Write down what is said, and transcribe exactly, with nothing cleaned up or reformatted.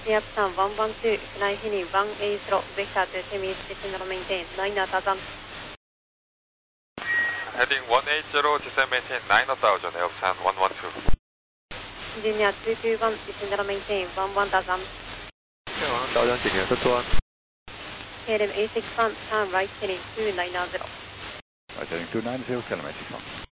Air Plan one one two, fly heading one eight zero, vector to semi descend maintain nine knots Azam. Heading one eight zero, descend maintain nine thousand, Air Plan one one two. Engineer two two one, descend maintain one one Azam. Yeah, Dow Engineer two two one. K L M eight six one, turn right heading two nine zero. Right heading two nine zero, K L M eight six one.